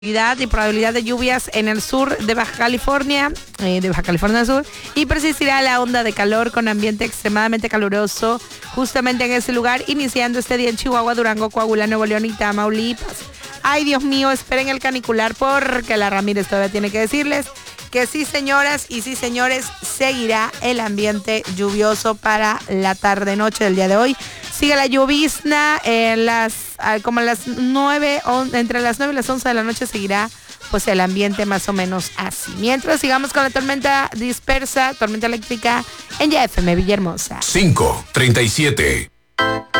Y probabilidad de lluvias en el sur de Baja California Sur, y persistirá la onda de calor con ambiente extremadamente caluroso justamente en ese lugar, iniciando este día en Chihuahua, Durango, Coahuila, Nuevo León y Tamaulipas. Ay, Dios mío, esperen el canicular porque la Ramírez todavía tiene que decirles que sí, señoras y sí, señores, seguirá el ambiente lluvioso para la tarde-noche del día de hoy. Sigue la llovizna como a las 9, entre las 9 y las 11 de la noche seguirá pues el ambiente más o menos así. Mientras sigamos con la tormenta dispersa, tormenta eléctrica en YFM Villahermosa. 5:37.